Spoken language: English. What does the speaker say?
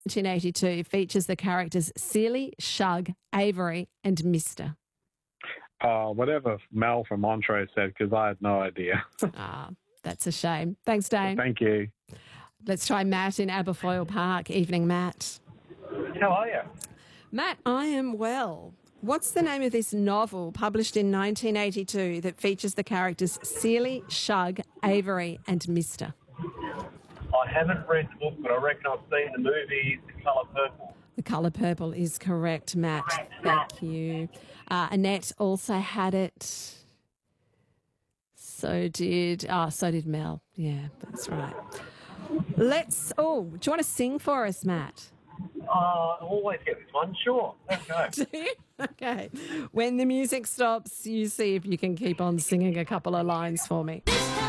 1982 features the characters Sealy, Shug, Avery, and Mr. Whatever Mel from Montrose said, because I had no idea. That's a shame. Thanks, Dane. Thank you. Let's try Matt in Aberfoyle Park. Evening, Matt. How are you? Matt, I am well. What's the name of this novel published in 1982 that features the characters Sealy, Shug, Avery, and Mr.? I haven't read the book, but I reckon I've seen the movie The Colour Purple. The Colour Purple is correct, Matt. Thank you. Annette also had it. So did Mel. Yeah, that's right. Do you want to sing for us, Matt? I always get this one. Sure, let's go. Do you? Okay. When the music stops, you see if you can keep on singing a couple of lines for me.